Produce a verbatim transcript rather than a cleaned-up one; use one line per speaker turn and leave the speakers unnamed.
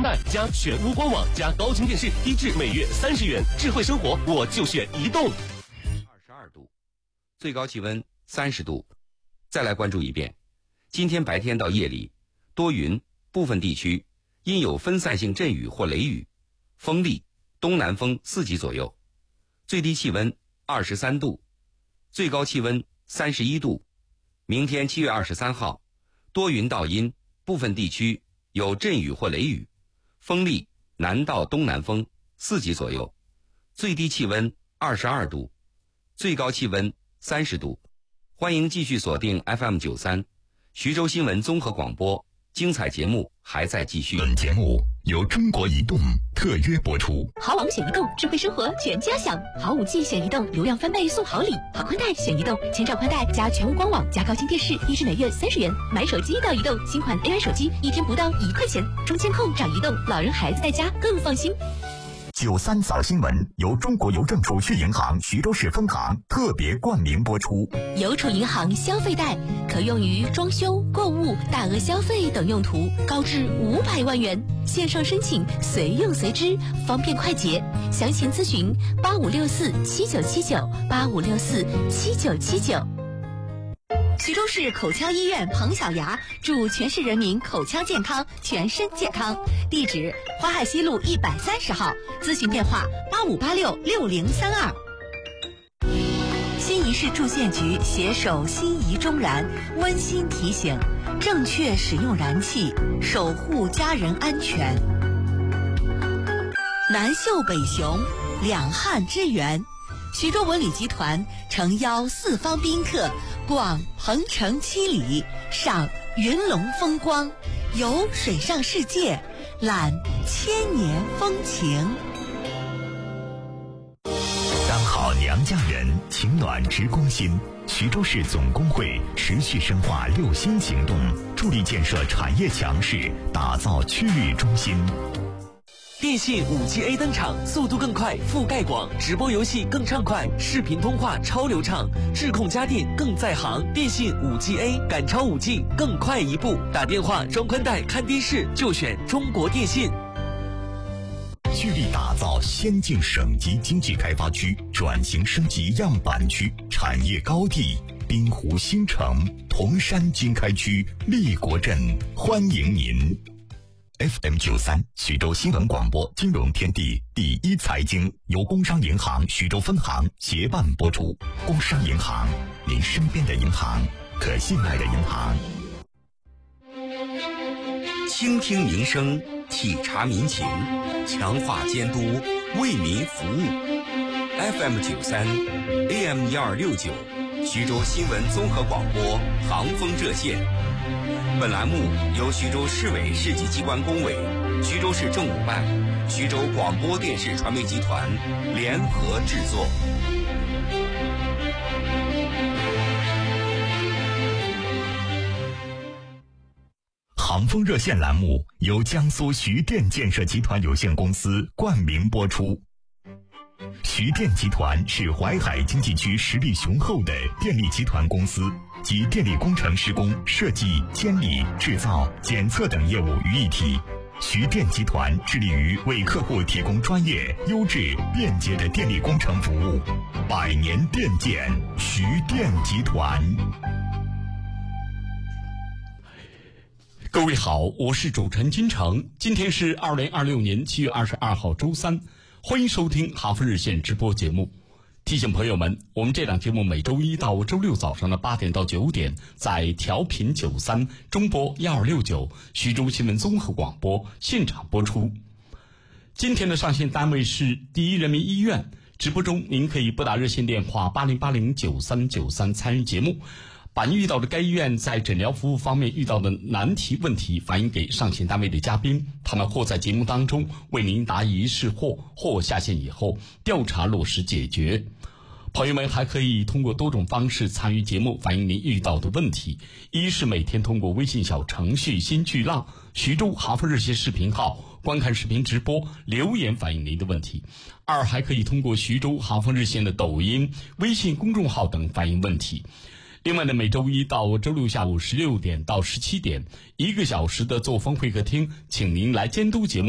带加全屋官网加高清电视，低至每月三十元。智慧生活，我就选移动。
二十二度，最高气温三十度。再来关注一遍，今天白天到夜里多云，部分地区因有分散性阵雨或雷雨，风力东南风四级左右，最低气温二十三度，最高气温三十一度。明天七月二十三号，多云到阴，部分地区有阵雨或雷雨，风力南到东南风四级左右，最低气温二十二度，最高气温三十度。欢迎继续锁定 F M 九三，徐州新闻综合广播，精彩节目还在继续。
本节目由中国移动特约播出。
好网选移动，智慧生活全家享。好五 G 选移动，流量翻倍送好礼。好宽带选移动，千兆宽带加全屋官网加高清电视，低至每月三十元。买手机到移动，新款 A I 手机一天不到一块钱。中监控找移动，老人孩子在家更放心。
九三早新闻由中国邮政储蓄银行徐州市分行特别冠名播出。
邮储银行消费贷可用于装修、购物、大额消费等用途，高至五百万元。线上申请，随用随支，方便快捷。详情咨询八五六四七九七九八五六四七九七九。徐州市口腔医院彭小牙祝全市人民口腔健康，全身健康。地址：淮海西路一百三十号，咨询电话八五八六六零三二。新沂市住建局携手新沂中燃温馨提醒：正确使用燃气，守护家人安全。南秀北雄，两汉之源。徐州文旅集团诚邀四方宾客逛鹏城七里，赏云龙风光，游水上世界，览千年风情。
当好娘家人，情暖直攻心。徐州市总工会持续深化六新行动，助力建设产业强势，打造区域中心。
电信 五 G A 登场，速度更快，覆盖广，直播游戏更畅快，视频通话超流畅，智控家电更在行。电信 五 G A 赶超 五 G， 更快一步。打电话、装宽带、看电视就选中国电信。
聚力打造先进省级经济开发区，转型升级样板区，产业高地滨湖新城、铜山经开区、立国镇，欢迎您。F M 九三徐州新闻广播金融天地第一财经由工商银行徐州分行协办播出。工商银行，您身边的银行，可信赖的银行。
倾听民生，体察民情，强化监督，为民服务。F M 九三 A M 一二六九徐州新闻综合广播航风热线。本栏目由徐州市委市级机关工委、徐州市政务办、徐州广播电视传媒集团联合制作。
航风热线栏目由江苏徐电建设集团有限公司冠名播出。徐电集团是淮海经济区实力雄厚的电力集团公司，集电力工程施工、设计、监理、制造、检测等业务于一体。徐电集团致力于为客户提供专业、优质、便捷的电力工程服务。百年电建，徐电集团。
各位好，我是主持人金城，今天是二零二六年七月二十二号周三，欢迎收听哈佛日线直播节目。提醒朋友们，我们这档节目每周一到周六早上的八点到九点，在调频九三中波一二六九徐州新闻综合广播现场播出。今天的上线单位是第一人民医院，直播中您可以拨打热线电话八零八零九三九三参与节目，把您遇到的该医院在诊疗服务方面遇到的难题问题反映给上线单位的嘉宾，他们或在节目当中为您答疑释惑，或下线以后调查落实解决。朋友们还可以通过多种方式参与节目，反映您遇到的问题。一是每天通过微信小程序新巨浪、徐州哈佛热线视频号观看视频直播，留言反映您的问题。二还可以通过徐州哈佛热线的抖音、微信公众号等反映问题。另外呢，每周一到周六下午十六点到十七点，一个小时的作风会客厅，请您来监督节目。